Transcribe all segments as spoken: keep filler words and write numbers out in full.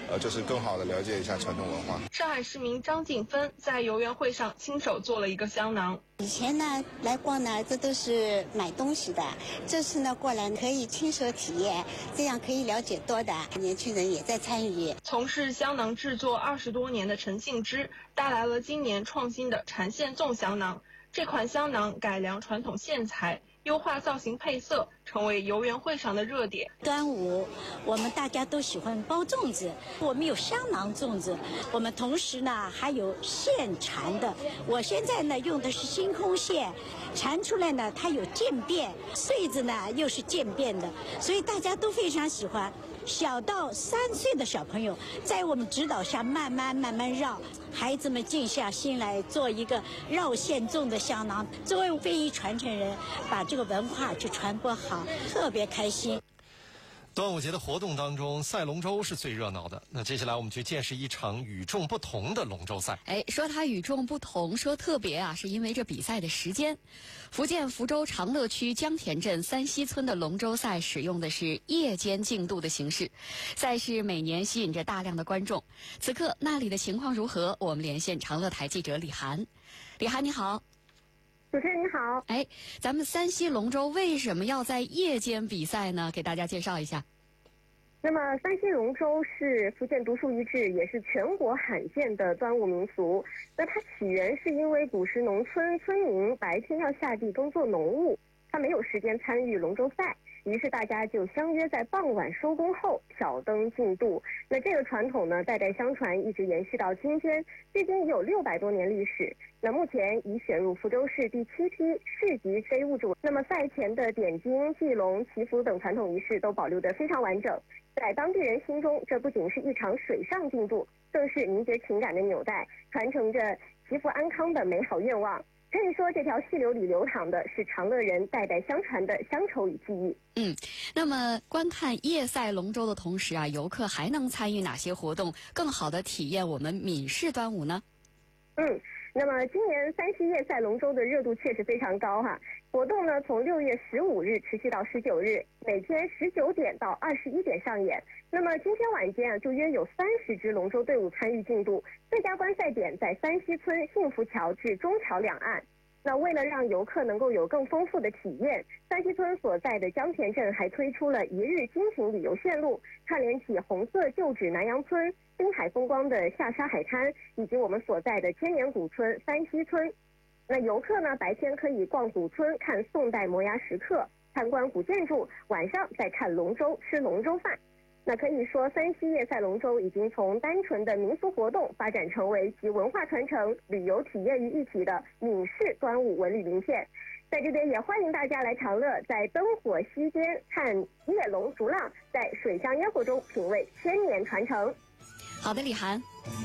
呃，就是更好的了解一下传统文化。 上海市民张景芬在游园会上亲手做了一个香囊。 以前呢来逛呢，这都是买东西的，这次呢过来可以亲手体验，这样可以了解多的。年轻人也在参与。 从事香囊制作二十多年的陈信之带来了今年创新的缠线粽香囊。这款香囊改良传统线材，优化造型配色，成为游园会上的热点。 端午我们大家都喜欢包粽子，我们有香囊粽子，我们同时呢还有线缠的。我现在呢用的是星空线，缠出来呢它有渐变，穗子呢又是渐变的，所以大家都非常喜欢。小到三岁的小朋友，在我们指导下慢慢慢慢绕，孩子们静下心来做一个绕线粽的香囊。作为非遗传承人，把这个文化去传播好，特别开心。 端午节的活动当中，赛龙舟是最热闹的。那接下来我们去见识一场与众不同的龙舟赛。 哎，说它与众不同，说特别啊，是因为这比赛的时间。福建福州长乐区江田镇三溪村的龙舟赛使用的是夜间竞渡的形式，赛事每年吸引着大量的观众。此刻那里的情况如何？我们连线长乐台记者李涵。李涵你好。 主持人你好。 哎，咱们三溪龙舟为什么要在夜间比赛呢？给大家介绍一下。 那么三溪龙舟是福建独树一帜，也是全国罕见的端午民俗。那它起源是因为古时农村村民白天要下地耕作农务，他没有时间参与龙舟赛，于是大家就相约在傍晚收工后挑灯竞渡。那这个传统呢，代代相传，一直延续到今天，至今已有六百多年历史。那目前已选入福州市第七批市级非物质。那么赛前的点睛、祭龙、祈福等传统仪式都保留得非常完整。在当地人心中，这不仅是一场水上竞渡，更是凝结情感的纽带，传承着祈福安康的美好愿望。可以说，这条细流里流淌的是长乐人代代相传的乡愁与记忆。 嗯，那么观看夜赛龙舟的同时啊，游客还能参与哪些活动，更好的体验我们闽式端午呢？ 嗯，那么今年三溪夜赛龙舟的热度确实非常高哈。活动呢，从六月十五日持续到十九日，每天十九点到二十一点上演。那么今天晚间啊，就约有三十支龙舟队伍参与竞渡。最佳观赛点在三溪村幸福桥至中桥两岸。那为了让游客能够有更丰富的体验，三溪村所在的江田镇还推出了一日精品旅游线路，串联起红色旧址南阳村、滨海风光的下沙海滩，以及我们所在的千年古村三溪村。那游客呢，白天可以逛古村看宋代摩崖石刻，参观古建筑，晚上再看龙舟吃龙舟饭。那可以说，三溪夜赛龙舟已经从单纯的民俗活动发展成为集文化传承、旅游体验于一体的闽式端午文旅名片。在这边也欢迎大家来长乐，在灯火溪间看夜龙逐浪，在水上烟火中品味千年传承。 好的，李涵。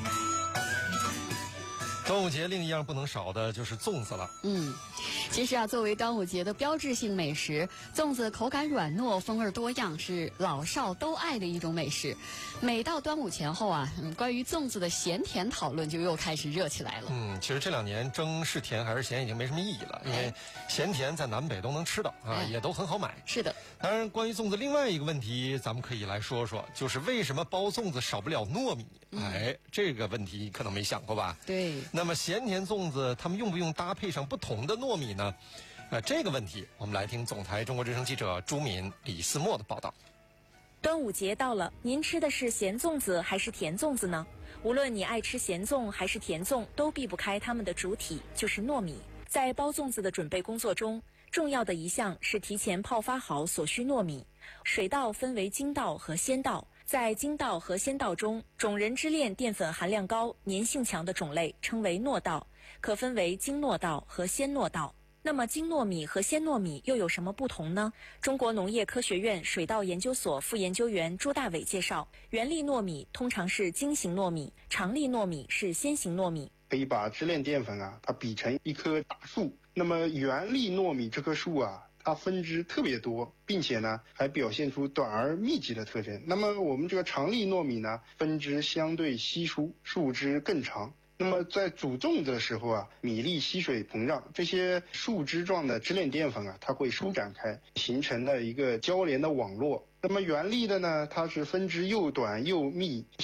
端午节另一样不能少的就是粽子了。 嗯，其实啊，作为端午节的标志性美食，粽子口感软糯，风味多样，是老少都爱的一种美食。每到端午前后啊，嗯，关于粽子的咸甜讨论就又开始热起来了。 嗯，其实这两年争是甜还是咸已经没什么意义了，因为咸甜在南北都能吃到啊， 哎、 也都很好买。 是的。 当然，关于粽子另外一个问题，咱们可以来说说，就是为什么包粽子少不了糯米？嗯、哎，这个问题可能没想过吧？ 对。 那么咸甜粽子，他们用不用搭配上不同的糯米呢？呃，这个问题，我们来听总台中国之声记者朱敏、李思墨的报道。 端午节到了，您吃的是咸粽子还是甜粽子呢？无论你爱吃咸粽还是甜粽，都避不开它们的主体，就是糯米。在包粽子的准备工作中，重要的一项是提前泡发好所需糯米。水稻分为精稻和鲜稻，在精稻和鲜稻中，种仁支链淀粉含量高、粘性强的种类称为糯稻，可分为精糯稻和鲜糯稻。那么精糯米和鲜糯米又有什么不同呢？中国农业科学院水稻研究所副研究员朱大伟介绍，圆粒糯米通常是精型糯米，长粒糯米是鲜型糯米。 可以把支链淀粉啊，它比成一棵大树。那么圆粒糯米这棵树啊，它分支特别多，并且呢还表现出短而密集的特征。那么我们这个长粒糯米呢，分支相对稀疏，树枝更长。那么在煮粽子的时候啊，米粒吸水膨胀，这些树枝状的支链淀粉啊，它会舒展开，形成了一个交连的网络。那么圆粒的呢，它是分支又短又密。